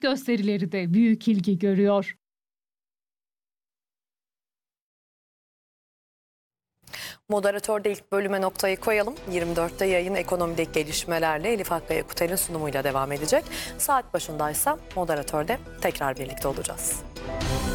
gösterileri de büyük ilgi görüyor. Moderatör'de ilk bölüme noktayı koyalım. 24'te yayın ekonomideki gelişmelerle Elif Akkaya Kutel'in sunumuyla devam edecek. Saat başındaysa Moderatör'de tekrar birlikte olacağız.